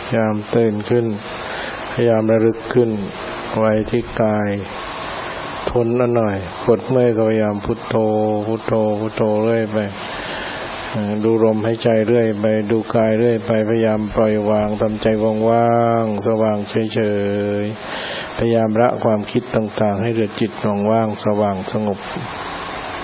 พยายามตื่นขึ้นพยายามระลึกขึ้นไว้ที่กายทนหน่อยปวดเมื่อยก็พยายามพุทโธพุทโธพุทโธเรื่อยไปดูลมหายใจเรื่อยไปดูกายเรื่อยไปพยายามปล่อยวางทำใจว่างๆสว่างเฉยๆพยายามละความคิดต่างๆให้เหลือจิตว่างๆสว่างสงบ